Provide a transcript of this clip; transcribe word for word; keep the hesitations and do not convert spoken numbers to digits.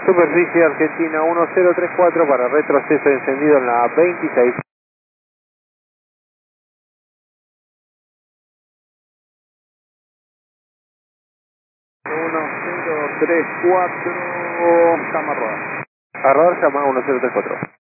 Superficie Argentina uno cero tres cuatro para retroceso encendido en la veintiséis. uno cero tres cuatro, cama roda. A rodar llama uno cero tres cuatro.